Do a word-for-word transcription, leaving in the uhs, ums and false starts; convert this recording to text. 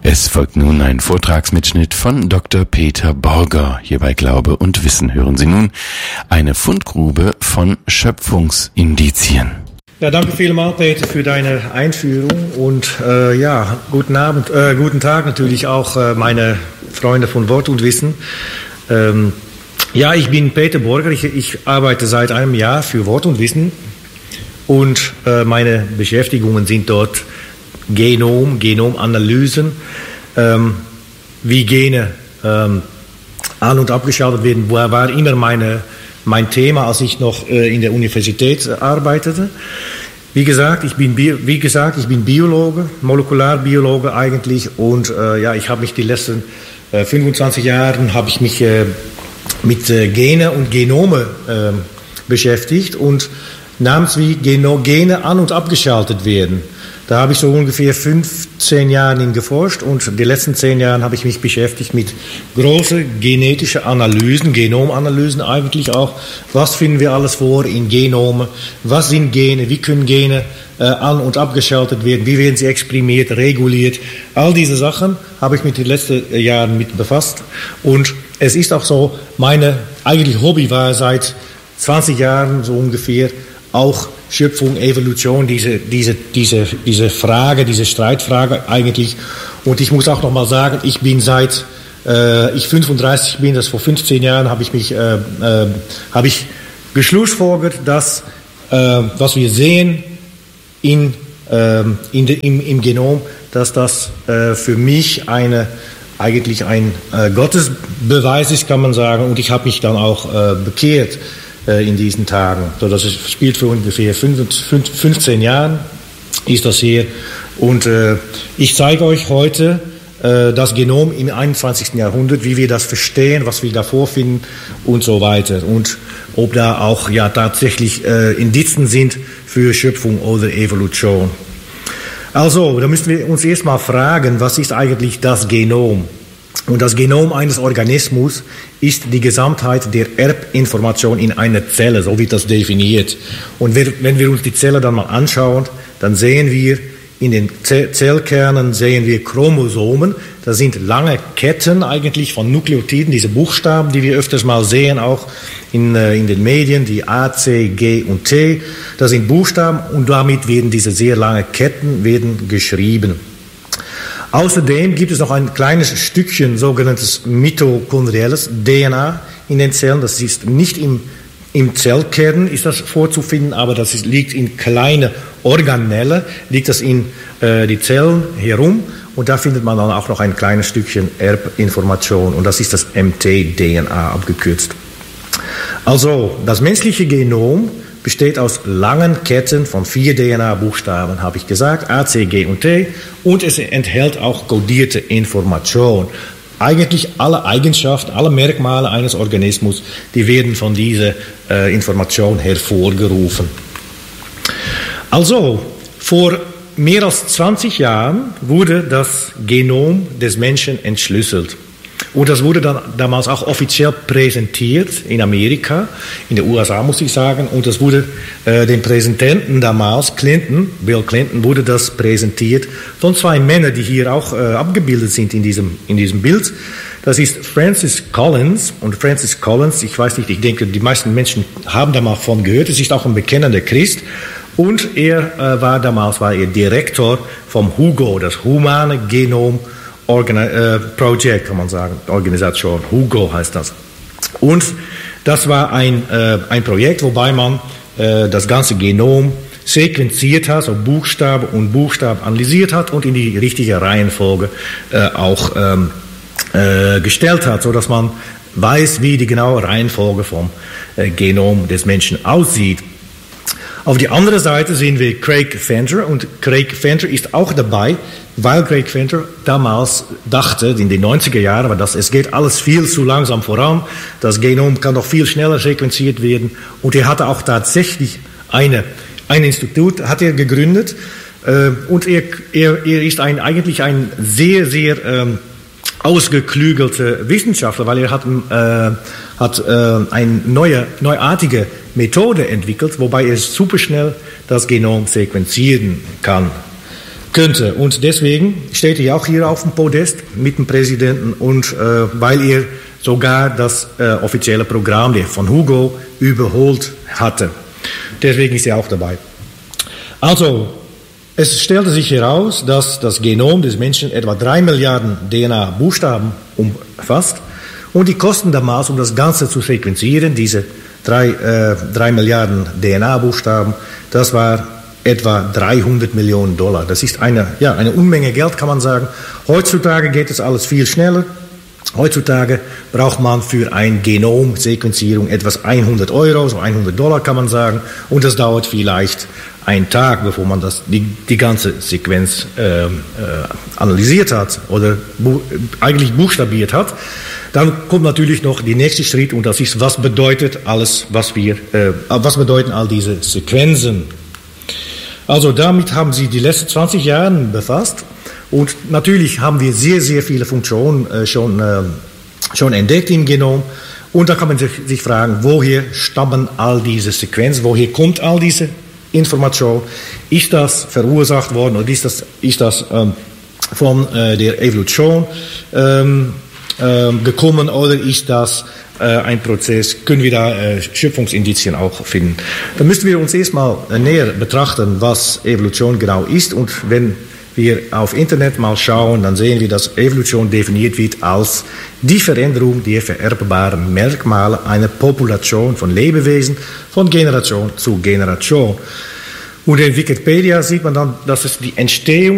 Es folgt nun ein Vortragsmitschnitt von Doktor Peter Borger. Hier bei Glaube und Wissen hören Sie nun eine Fundgrube von Schöpfungsindizien. Ja, danke vielmals, Peter, für deine Einführung und äh, ja, guten Abend, äh, guten Tag natürlich auch äh, meine Freunde von Wort und Wissen. Ähm, ja, ich bin Peter Borger, ich, ich arbeite seit einem Jahr für Wort und Wissen und äh, meine Beschäftigungen sind dort Genom, Genomanalysen, ähm, wie Gene ähm, an- und abgeschaltet werden, war, war immer meine, mein Thema, als ich noch äh, in der Universität arbeitete. Wie gesagt, ich bin, Bio, wie gesagt, ich bin Biologe, Molekularbiologe eigentlich, und äh, ja, ich habe mich die letzten äh, fünfundzwanzig Jahre habe ich mich äh, mit äh, Gene und Genome äh, beschäftigt und namens wie Geno, Gene an- und abgeschaltet werden. Da habe ich so ungefähr fünfzehn Jahre geforscht und die letzten zehn Jahre habe ich mich beschäftigt mit großen genetischen Analysen, Genomanalysen eigentlich auch. Was finden wir alles vor in Genome? Was sind Gene? Wie können Gene äh, an- und abgeschaltet werden? Wie werden sie exprimiert, reguliert? All diese Sachen habe ich mit den letzten Jahren mit befasst. Und es ist auch so, meine eigentlich Hobby war seit zwanzig Jahren so ungefähr auch Schöpfung, Evolution, diese, diese, diese, diese Frage, diese Streitfrage eigentlich. Und ich muss auch noch mal sagen, ich bin seit äh, ich fünfunddreißig bin, das vor fünfzehn Jahren habe ich mich, äh, äh, habe ich geschlussfolgert, dass äh, was wir sehen in, äh, in de, im, im Genom, dass das äh, für mich eine eigentlich ein äh, Gottesbeweis ist, kann man sagen. Und ich habe mich dann auch äh, bekehrt in diesen Tagen. So, das ist, spielt für ungefähr fünfzehn Jahren, ist das hier. Und äh, ich zeige euch heute äh, das Genom im einundzwanzigsten Jahrhundert, wie wir das verstehen, was wir da vorfinden und so weiter. Und ob da auch ja tatsächlich äh, Indizien sind für Schöpfung oder Evolution. Also, da müssen wir uns erstmal fragen, was ist eigentlich das Genom? Und das Genom eines Organismus ist die Gesamtheit der Erbinformation in einer Zelle, so wird das definiert. Und wenn wir uns die Zelle dann mal anschauen, dann sehen wir in den Zellkernen sehen wir Chromosomen. Das sind lange Ketten eigentlich von Nukleotiden, diese Buchstaben, die wir öfters mal sehen, auch in, in den Medien, die A, C, G und T. Das sind Buchstaben und damit werden diese sehr lange Ketten werden geschrieben. Außerdem gibt es noch ein kleines Stückchen sogenanntes mitochondrielles D N A in den Zellen. Das ist nicht im, im Zellkern ist das vorzufinden, aber das ist, liegt in kleine Organelle, liegt das in äh, die Zellen herum. Und da findet man dann auch noch ein kleines Stückchen Erbinformation. Und das ist das M T D N A abgekürzt. Also, das menschliche Genom besteht aus langen Ketten von vier D N A-Buchstaben, habe ich gesagt, A, C, G und T. Und es enthält auch kodierte Information. Eigentlich alle Eigenschaften, alle Merkmale eines Organismus, die werden von dieser äh, Information hervorgerufen. Also, vor mehr als zwanzig Jahren wurde das Genom des Menschen entschlüsselt. Und das wurde dann damals auch offiziell präsentiert in Amerika, in den U S A muss ich sagen. Und das wurde äh, dem Präsidenten damals, Clinton, Bill Clinton, wurde das präsentiert von zwei Männern, die hier auch äh, abgebildet sind in diesem, in diesem Bild. Das ist Francis Collins. Und Francis Collins, ich weiß nicht, ich denke, die meisten Menschen haben da mal von gehört. Es ist auch ein bekennender Christ. Und er äh, war damals war er Direktor vom HUGO, das Humane Genom Organ- äh, Project, kann man sagen, Organisation, HUGO heißt das. Und das war ein, äh, ein Projekt, wobei man äh, das ganze Genom sequenziert hat, so Buchstabe und Buchstabe analysiert hat und in die richtige Reihenfolge äh, auch ähm, äh, gestellt hat, sodass man weiß, wie die genaue Reihenfolge vom äh, Genom des Menschen aussieht. Auf die andere Seite sehen wir Craig Venter und Craig Venter ist auch dabei, weil Craig Venter damals dachte, in den neunziger Jahren, aber das, es geht alles viel zu langsam voran, das Genom kann doch viel schneller sequenziert werden und er hatte auch tatsächlich eine, ein Institut, hat er gegründet äh, und er, er, er ist ein, eigentlich ein sehr, sehr ähm, ausgeklügelter Wissenschaftler, weil er hat, äh, hat äh, eine neue, neuartige Methode entwickelt, wobei er superschnell das Genom sequenzieren kann. könnte. Und deswegen steht er auch hier auf dem Podest mit dem Präsidenten und äh, weil er sogar das äh, offizielle Programm von Hugo überholt hatte. Deswegen ist er auch dabei. Also, es stellte sich heraus, dass das Genom des Menschen etwa drei Milliarden D N A-Buchstaben umfasst und die Kosten damals, um das Ganze zu sequenzieren, diese drei, äh, drei Milliarden D N A-Buchstaben, das war etwa dreihundert Millionen Dollar. Das ist eine, ja, eine Unmenge Geld, kann man sagen. Heutzutage geht es alles viel schneller. Heutzutage braucht man für eine Genomsequenzierung etwas hundert Euro, so hundert Dollar kann man sagen. Und das dauert vielleicht einen Tag, bevor man das, die, die ganze Sequenz äh, äh, analysiert hat oder bu- eigentlich buchstabiert hat. Dann kommt natürlich noch der nächste Schritt und das ist, was bedeutet alles, was wir, äh, was bedeuten all diese Sequenzen? Also damit haben sie die letzten zwanzig Jahre befasst und natürlich haben wir sehr, sehr viele Funktionen äh, schon, äh, schon entdeckt im Genom und da kann man sich, sich fragen, woher stammen all diese Sequenzen, woher kommt all diese Information? Ist das verursacht worden oder ist das, ist das ähm, von äh, der Evolution ähm, ähm, gekommen oder ist das ein Prozess, können wir da äh, Schöpfungsindizien auch finden. Da müssen wir uns erstmal äh, näher betrachten, was Evolution genau ist. Und wenn wir auf Internet mal schauen, dann sehen wir, dass Evolution definiert wird als die Veränderung der vererbbaren Merkmale einer Population von Lebewesen von Generation zu Generation. Und in Wikipedia sieht man dann, dass es die Entstehung